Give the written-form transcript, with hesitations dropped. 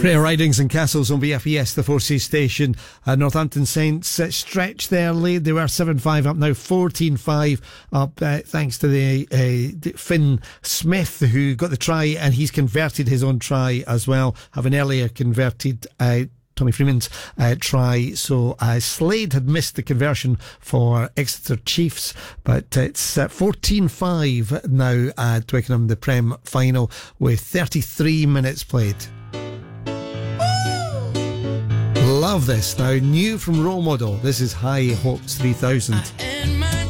Prayer Ridings and Castles on BFES, the Forces station. Northampton Saints stretched their lead. They were 7-5 up now, 14-5 up, thanks to the Finn Smith, who got the try, and he's converted his own try as well, having earlier converted Tommy Freeman's try. So Slade had missed the conversion for Exeter Chiefs, but it's 14-5 now at Twickenham, the Prem final, with 33 minutes played. Love this. Now, new from Role Model, this is High Hopes 3000.